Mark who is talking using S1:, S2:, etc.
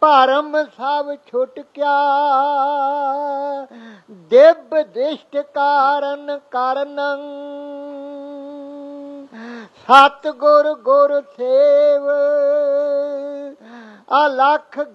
S1: ਭਰਮ ਸਭ ਛੁਟਕਿਆ, ਦਿਵ ਦਿਸ਼ਟ ਕਾਰਨ ਕਰਨੰ, ਸਤਿਗੁਰ ਗੁਰ ਸੇਵ ਅਲਖ